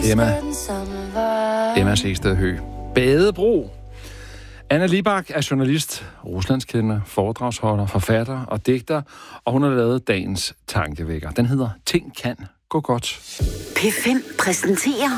Emma Segsted Høgh. Badebro. Anna Libak er journalist, ruslandskender, foredragsholder, forfatter og digter, og hun har lavet dagens tankevækker. Den hedder Ting kan gå godt. P5 præsenterer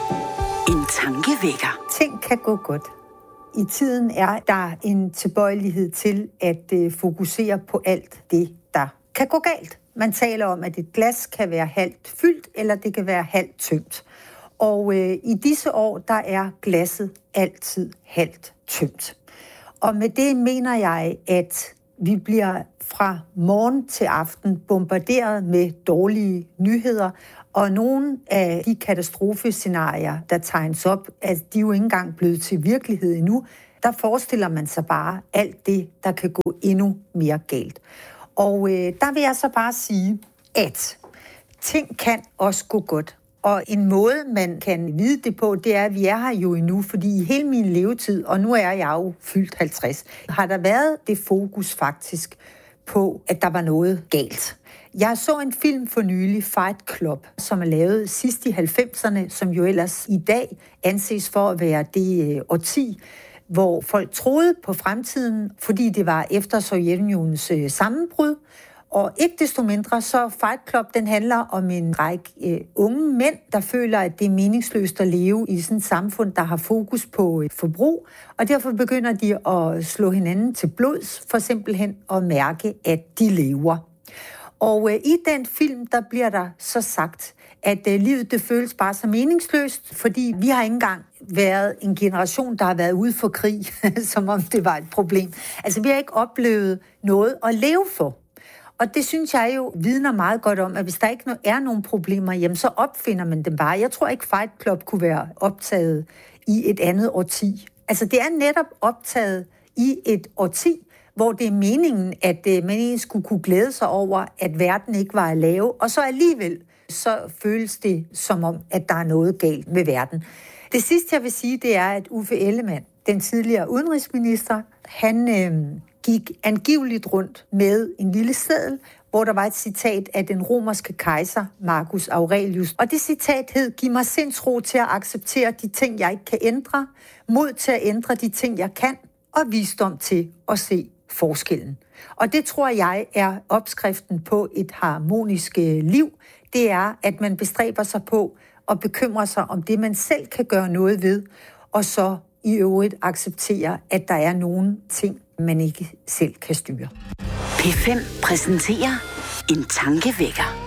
en tankevækker. Ting kan gå godt. I tiden er der en tilbøjelighed til at fokusere på alt det, der kan gå galt. Man taler om, at et glas kan være halvt fyldt, eller det kan være halvt tømt. Og i disse år, der er glasset altid halvt tømt. Og med det mener jeg, at vi bliver fra morgen til aften bombarderet med dårlige nyheder, og nogle af de katastrofescenarier, der tegnes op, at de jo ikke engang blevet til virkelighed endnu, der forestiller man sig bare alt det, der kan gå endnu mere galt. Og der vil jeg så bare sige, at ting kan også gå godt. Og en måde, man kan vide det på, det er, at vi er her jo endnu, fordi i hele min levetid, og nu er jeg jo fyldt 50, har der været det fokus faktisk på, at der var noget galt. Jeg så en film for nylig, Fight Club, som er lavet sidst i 90'erne, som jo ellers i dag anses for at være det årti, hvor folk troede på fremtiden, fordi det var efter Sovjetunionens sammenbrud. Og ikke desto mindre, så Fight Club, den handler om en række unge mænd, der føler, at det er meningsløst at leve i sådan et samfund, der har fokus på forbrug. Og derfor begynder de at slå hinanden til blods, for simpelthen at mærke, at de lever. Og i den film, der bliver der så sagt, at livet det føles bare så meningsløst, fordi vi har ikke engang været en generation, der har været ude for krig, som om det var et problem. Altså, vi har ikke oplevet noget at leve for. Og det synes jeg jo vidner meget godt om, at hvis der ikke er nogen problemer, jamen så opfinder man dem bare. Jeg tror ikke, Fight Club kunne være optaget i et andet årti. Altså, det er netop optaget i et årti, hvor det er meningen, at man egentlig skulle kunne glæde sig over, at verden ikke var at lave, og så alligevel, så føles det som om, at der er noget galt med verden. Det sidste, jeg vil sige, det er, at Uffe Ellemann, den tidligere udenrigsminister, han gik angiveligt rundt med en lille seddel, hvor der var et citat af den romerske kejser Marcus Aurelius. Og det citat hed: "Giv mig sindsro til at acceptere de ting, jeg ikke kan ændre, mod til at ændre de ting, jeg kan, og visdom til at se forskellen." Og det tror jeg er opskriften på et harmonisk liv. Det er, at man bestræber sig på at bekymre sig om det, man selv kan gøre noget ved, og så i øvrigt acceptere, at der er nogle ting, man ikke selv kan styre. P5 præsenterer en tankevækker.